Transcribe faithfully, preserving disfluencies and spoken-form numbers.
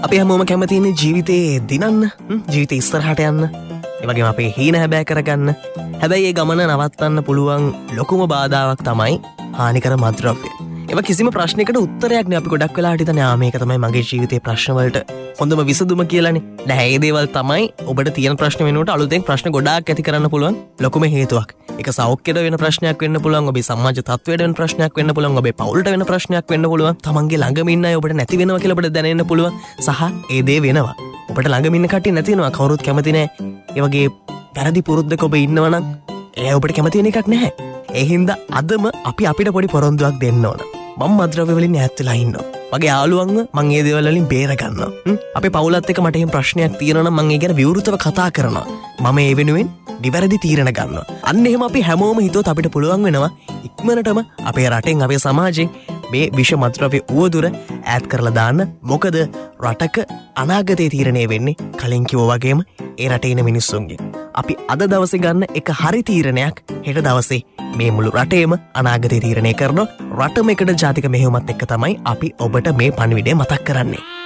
අපි හැමෝම කැමතින්නේ ජීවිතේ දිනන්න, ජීවිතේ ඉස්සරහට යන්න. ඒ වගේම අපේ හීන හැබෑ කරගන්න. හැබැයි ඒ ගමන නවත්තන්න පුළුවන් ලොකුම බාධාවක් තමයි හානිකර මත්ද්‍රව්‍ය. ඒක කිසිම ප්‍රශ්නයකට උත්තරයක් නෑ. අපි ගොඩක් වෙලාවට හිතන්නේ ආ මේක තමයි මගේ ජීවිතේ ප්‍රශ්න වලට හොඳම විසඳුම කියලානේ. නෑ, ඒ දේවල් තමයි ඔබට තියෙන ප්‍රශ්න වෙනුවට අලුතෙන් ප්‍රශ්න ගොඩාක් ඇති කරන්න පුළුවන් ලොකුම හේතුවක්. ඒක සෞඛ්‍යද වෙන ප්‍රශ්නයක් වෙන්න පුළුවන්, ඔබේ සමාජ තත්ත්වයට වෙන ප්‍රශ්නයක් වෙන්න පුළුවන්, ඔබේ පවුලට වෙන ප්‍රශ්නයක් වෙන්න පුළුවන්, තමන්ගේ ළඟම ඉන්න අය ඔබට නැති වෙනවා කියලා ඔබට දැනෙන්න පුළුවන්. සහ ඒ දේ වෙනවා. ඔබට ළඟම ඉන්න කට්ටිය නැති වෙනවා, කවුරුත් කැමති නෑ. ඒ වගේ වැරදි පුරුද්දක ඔබ ඉන්නවනම් ඒ ඔබට කැමති වෙන එකක් නැහැ. ඒ හින්දා අදම අපි අපිට පොඩි පොරොන්දුවක් දෙන්න ඕන. මම මත්ද්‍රව්‍ය වලින් ඈත් වෙලා ඉන්නවා. මගේ යාළුවන්ව මම ඒ දේවල් වලින් බේර ගන්නවා. අපේ පවුලත් එක්ක මට එහෙම ප්‍රශ්නයක් තියෙනවා නම් මම ඒ ගැන විවෘතව කතා කරනවා. මම ඒ වෙනුවෙන් නිවැරදි තීරණ ගන්නවා. අන්න එහෙම අපි හැමෝම හිතුවොත් අපිට පුළුවන් වෙනවා ඉක්මනටම අපේ රටෙන් අපේ සමාජයෙන් මේ විෂ මත්ද්‍රව්‍ය උවදුර ඈත් කරලා දාන්න. මොකද රටක අනාගතයේ තීරණය වෙන්නේ කලින් කිව්වා වගේම ඒ රටේ ඉන්න මිනිස්සුන්ගේ. අපි අද දවසේ ගන්න එක හරි තීරණයක් හෙට දවසේ මේ මුළු රටේම අනාගතය තීරණය කරන රටම එකට ජාතික මෙහෙයුමත් එක්ක තමයි අපි ඔබට මේ පණිවිඩය මතක් කරන්නේ.